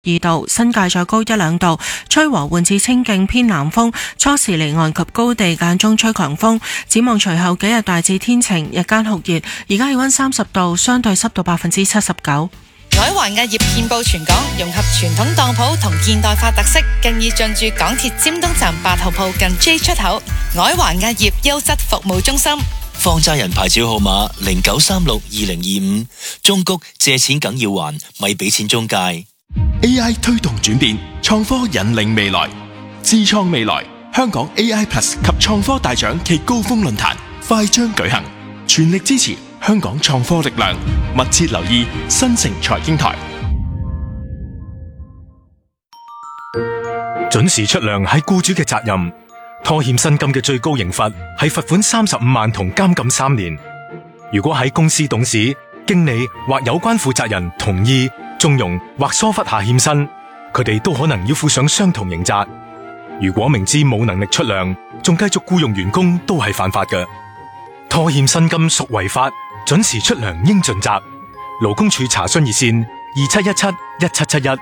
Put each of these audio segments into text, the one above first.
2度，新界再高1、2度，吹和緩至清勁偏南風，初時離岸及高地間中吹強風。展望隨後幾日大致天晴，日間酷熱，而家氣溫30度，相對濕度79%。 海環藝業遍佈全港，融合傳統當鋪同現代化特色，更已進駐港鐵尖東站8號鋪近 J 出口。海環藝業優質服務中心， 放債人牌照號碼09362025，中谷借錢梗要還，咪俾錢中介。 AI 推動轉變，創科引領未來，智創未來。香港 AI Plus 及創科大獎暨高峰論壇快將舉行，全力支持香港創科力量，密切留意新城財經台。 準時出糧係僱主嘅責任，拖欠薪金嘅最高刑罰係罰款35萬同監禁3年。如果喺公司董事、經理或有關負責人同意、縱容或疏忽下欠薪，佢哋都可能要負上相同刑責。如果明知冇能力出糧，仲繼續僱用員工，都係犯法嘅。拖欠薪金屬違法，準時出糧應盡責。勞工處查詢熱線27171771。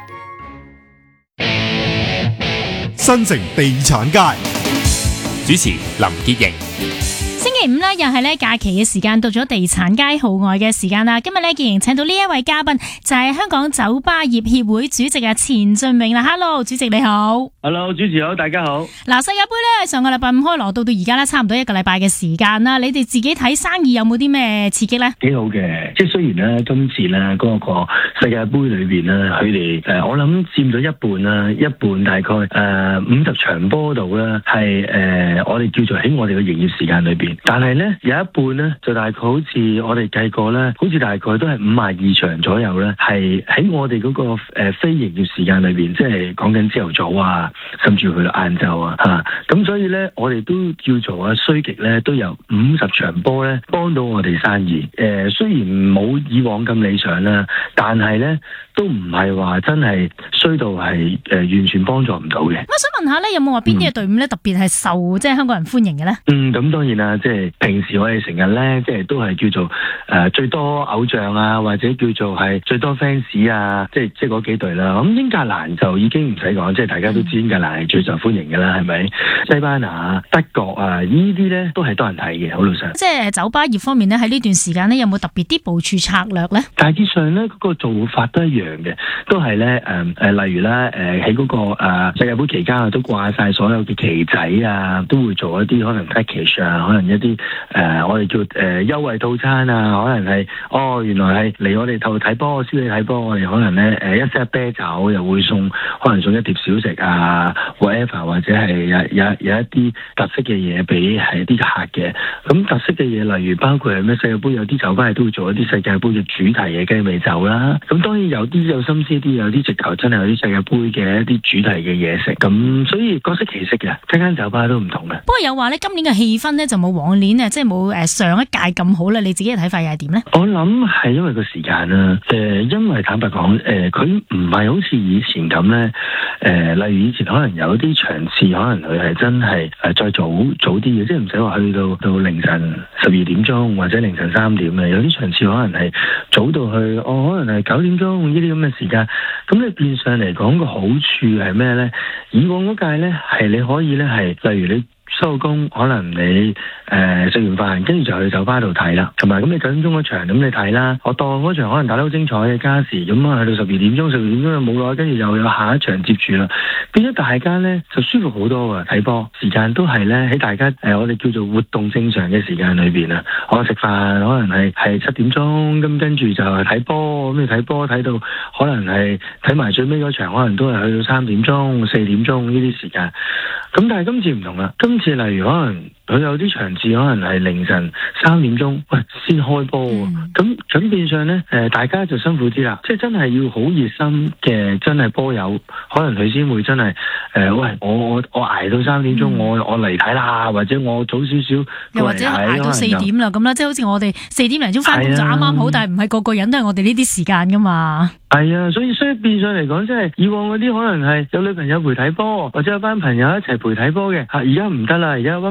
新城地產街主持林潔瑩。 星期五呢，又係假期嘅時間，到咗地產街號外嘅時間啦。今日既然請到呢一位嘉賓，就係香港酒吧業協會主席錢俊榮啦。Hello， 主席你好。 Hello， 主持好，大家好。 嗱，世界盃呢，上個禮拜5開鑼，到而家呢，差唔多1個禮拜嘅時間啦。你哋自己睇生意有冇啲咩刺激呢？ 幾好嘅，即係雖然呢，今次呢嗰個世界盃裏邊呢，佢哋我諗佔咗一半啦，一半大概50場波度呢，係我哋叫做喺我哋嘅營業時間裏邊。但係咧有一半咧就大概好似我哋計過咧，好似大概都係52場左右咧，係喺我哋嗰個非營業時間裏邊，即係講緊朝頭早啊，甚至去到晏晝啊嚇。咁所以咧，我哋都叫做衰極咧，都有50場波咧幫到我哋生意。雖然冇以往咁理想啦，但係咧都唔係話真係衰到係完全幫助唔到嘅。 我想問下咧，有冇話邊啲嘅隊伍咧特別係受即係香港人歡迎嘅咧？ 咁當然啦，即係平時我哋成日咧，即係都係叫做最多偶像啊，或者叫做係最多 fans 啊，即係嗰幾隊啦。咁英格蘭就已經唔使講，即係大家都知英格蘭係最受歡迎嘅啦，係咪？西班牙、德國啊，呢啲咧都係多人睇嘅，好老實。 即係酒吧業方面咧，喺呢段時間咧，有冇特別啲部署策略咧？ 大致上咧，嗰個做法都一樣嘅，都係咧例如咧喺嗰個世界盃期間啊，都掛晒所有嘅旗仔啊，都會做一啲可能 package 啊，可能一啲我哋叫優惠套餐啊，可能係原來係嚟我哋頭睇波，宵夜睇波，我哋可能咧一 set 啤酒又會送，可能送一碟小食啊 whatever， 或者係有一啲特色嘅嘢俾係啲客嘅。咁特色嘅嘢例如包括係咩世界盃有啲酒吧係都會做一啲世界盃嘅主題嘅雞尾酒啦。咁當然有啲有心思啲，有啲直頭真係有啲世界盃嘅一啲主題嘅嘢食。咁所以各式其式嘅，間酒吧都唔同嘅。 不過有話咧，今年嘅氣氛咧就冇往年即係冇上一屆咁好啦。你自己嘅睇法又係點咧？ 我諗係因為個時間啦，因為坦白講，佢唔係好似以前咁咧，例如以前可能有啲場次，可能佢係真係再早啲嘅，即係唔使話去到凌晨12點鐘或者凌晨3點嘅，有啲場次可能係早到去，可能係9點鐘呢啲咁嘅時間。咁你變相嚟講個好處係咩咧？以往嗰屆咧係你可以咧係，例如你收工，可能你食完飯，跟住就去酒吧度睇啦，同埋咁你9點鐘嗰場咁你睇啦。我當嗰場可能打得好精彩嘅加時，咁啊去到12點鐘、12點鐘就冇耐，跟住又有下一場接住啦，變咗大家咧就舒服好多啊！睇波時間都係咧喺大家我哋叫做活動正常嘅時間裏邊啊。我食飯可能係7點鐘，咁跟住就係睇波，咁你睇波睇到可能係睇埋最尾嗰場，可能都係去到3點鐘、4點鐘呢啲時間。咁但係今次唔同啦，今次例如可能佢有啲場次可能係凌晨3點鐘，先開波喎。咁變相咧，大家就辛苦啲啦，即係真係要好熱心嘅，真係波友，可能佢先會真係我捱到3點鐘，我嚟睇啦，或者我早少少， 又或者捱到4點啦咁啦，即係好似我哋4點零鐘翻工就啱啱好，但係唔係個個人都係我哋呢啲時間噶嘛。 係啊，所以變相嚟講，即係以往嗰啲可能係有女朋友陪睇波，或者有班朋友一齊陪睇波嘅，而家唔得啦，而家有班朋友哇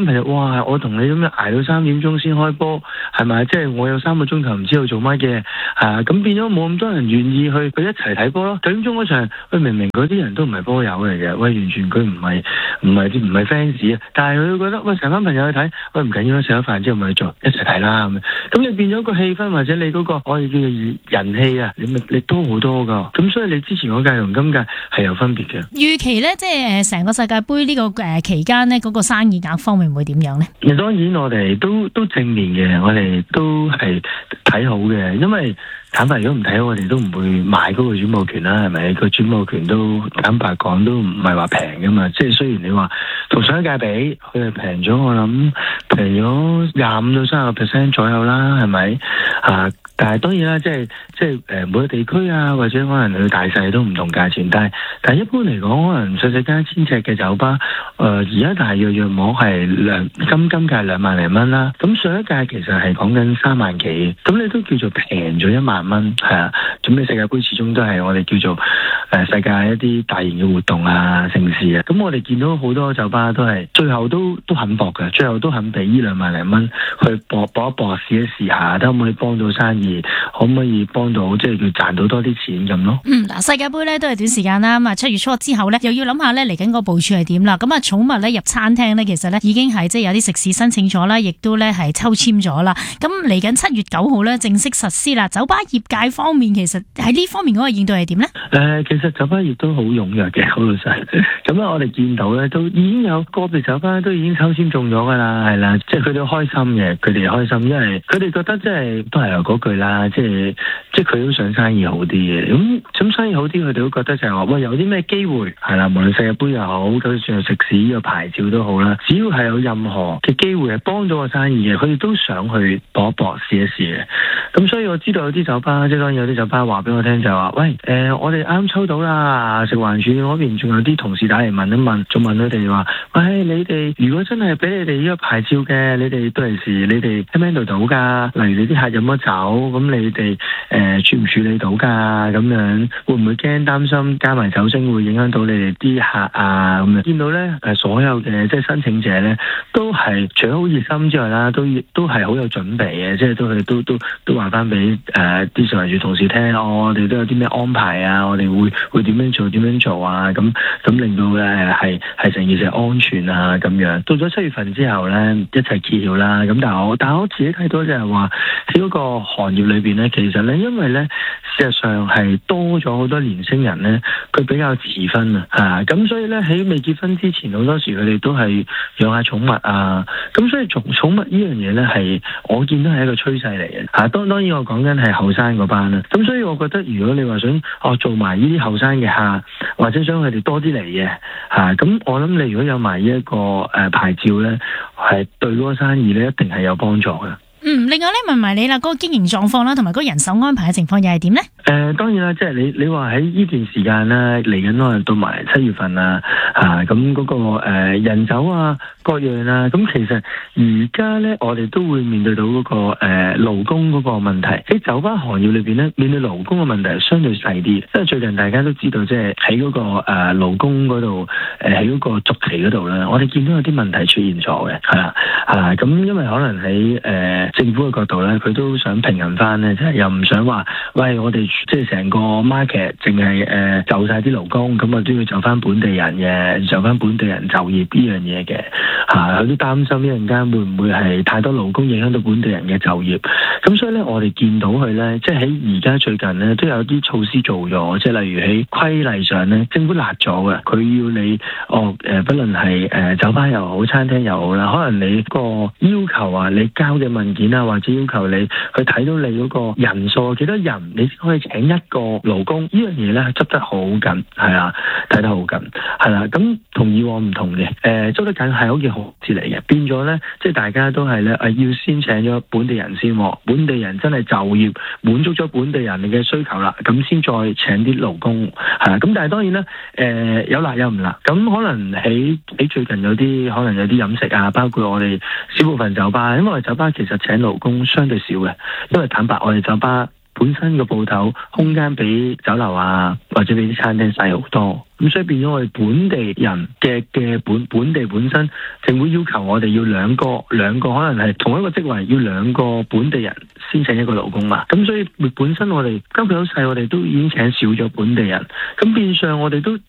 哇！我同你咁樣捱到3點鐘先開波，係咪？即係我有3個鐘頭唔知道做乜嘅，咁變咗冇咁多人願意去一齊睇波咯。9點鐘嗰場，明明嗰啲人都唔係波友嚟嘅，完全佢唔係 fans 啊，但係佢覺得成班朋友去睇，唔緊要啦，食咗飯之後咪去一齊睇啦咁。咁你變咗個氣氛或者你嗰個我哋叫做人氣啊，你多好多噶。咁所以你之前嗰屆同今屆係有分別嘅。 預期咧，即係成個世界盃呢個期間呢，嗰個生意額方面會點樣呢？ 當然我哋都正面嘅，我哋都係睇好嘅，因為坦白如果唔睇好，我哋都唔會買嗰個轉播權啦，係咪？個轉播權都坦白講都唔係話平噶嘛，即係雖然你話同上一屆比，佢係平咗，我諗平咗25到30% 左右啦，係咪？但係當然啦，即係每個地區啊，或者可能佢大細都唔同價錢，但係一般嚟講，可能細細間1000尺嘅酒吧，而家大約摸係今屆2萬零蚊啦。咁上一屆其實係講緊3萬幾，咁你都叫做平咗1萬蚊，係啊。咁你世界盃始終都係我哋叫做世界一啲大型嘅活動啊、盛事啊。咁我哋見到好多酒吧都係最後都肯搏嘅，最後都肯俾呢2萬零蚊去搏一搏，試一試下，睇可唔可以幫到生意。可唔可以幫到即係叫賺到多啲錢咁咯？ 嗱，世界盃咧都係短時間啦，咁啊7月初之後咧又要諗下咧嚟緊個部署係點啦。咁啊寵物咧入餐廳咧，其實咧已經係即係有啲食肆申請咗啦，亦都咧係抽籤咗啦。咁嚟緊7月9號咧正式實施啦。酒吧業界方面其實喺呢方面嗰個應對係點咧？ 其實酒吧業都好踴躍嘅，好老實。咁我哋見到咧都已經有個別酒吧都已經抽籤中咗噶啦，係啦，即係佢哋開心嘅，佢哋開心，因為佢哋覺得即係都係有嗰句啦，即係佢都想生意好啲嘅，咁生意好啲，佢哋都覺得就係話，喂，有啲咩機會係啦，無論世界盃又好，就算係食肆呢個牌照都好啦，只要係有任何嘅機會係幫到個生意嘅，佢哋都想去搏一搏試一試嘅。咁所以我知道有啲酒吧，即係當然有啲酒吧話俾我聽就話，喂，我哋啱抽到啦，食環署嗰邊仲有啲同事打嚟問一問，仲問佢哋話，喂，你哋如果真係俾你哋呢個牌照嘅，你哋到時你哋喺邊度到㗎？例如你啲客飲咗酒，咁你哋處唔處理到㗎？咁樣會唔會驚擔心加埋酒精會影響到你哋啲客啊？咁樣見到咧所有嘅即係申請者咧，都係除咗好熱心之外啦，都係好有準備嘅，即係都話翻俾啲食環署同事聽，我哋都有啲咩安排啊，我哋會點樣做啊？咁令到係成件事安全啊咁樣。到咗7月份之後咧，一齊揭曉啦。咁但係我自己睇到就係話喺嗰個行業裏邊咧，其實咧因為咧事實上係多咗好多年輕人咧，佢比較遲婚啊，咁所以咧喺未結婚之前，好多時佢哋都係養下寵物啊。咁所以寵物呢樣嘢咧係我見到係一個趨勢嚟嘅。當然我講緊係後生嗰班啦。咁所以我覺得如果你話想做埋呢啲後生嘅客，或者想佢哋多啲嚟嘅咁我諗你如果有埋呢一個牌照咧，係對嗰個生意咧一定係有幫助嘅。 另外咧問埋你啦，嗰個經營狀況啦，同埋嗰個人手安排嘅情況又係點咧？ 當然啦，即係你話喺呢段時間啦，嚟緊可能到埋7月份啊，咁嗰個人手啊各樣啊，咁其實而家咧我哋都會面對到嗰個勞工嗰個問題。喺酒吧行業裏邊咧，面對勞工嘅問題係相對細啲，因為最近大家都知道，即係喺嗰個勞工嗰度，喺嗰個續期嗰度咧，我哋見到有啲問題出現咗嘅，係啦，咁因為可能喺政府嘅角度咧，佢都想平衡翻咧，即係又唔想話，喂，我哋即係成個 market 淨係就晒啲勞工，咁啊都要就翻本地人嘅，就翻本地人就業呢樣嘢嘅，佢都擔心一陣間會唔會係太多勞工影響到本地人嘅就業。咁所以咧，我哋見到佢咧，即係喺而家最近咧都有啲措施做咗，即係例如喺規例上咧，政府辣咗嘅，佢要你不論係酒吧又好，餐廳又好啦，可能你個要求啊，你交嘅文件啊，或者要求你去睇到你嗰個人數幾多人，你先可以請一個勞工，呢樣嘢咧執得好緊，係啊，睇得好緊，係啦。咁同以往唔同嘅，執得緊係一件好事嚟嘅，變咗咧，即係大家都係咧，要先請咗本地人先，本地人真係就業滿足咗本地人嘅需求啦，咁先再請啲勞工，係啦。咁但係當然啦，有辣有唔辣，咁可能喺最近有啲可能有啲飲食啊，包括我哋小部分酒吧，因為我哋酒吧其實請勞工相對少嘅，因為坦白我哋酒吧本身個鋪頭空間比酒樓啊或者比啲餐廳細好多，咁所以變咗我哋本地人嘅本地本身政府要求我哋要兩個可能係同一個職位要兩個本地人先請一個勞工嘛，咁所以本身我哋間鋪頭細，我哋都已經請少咗本地人，咁變相我哋都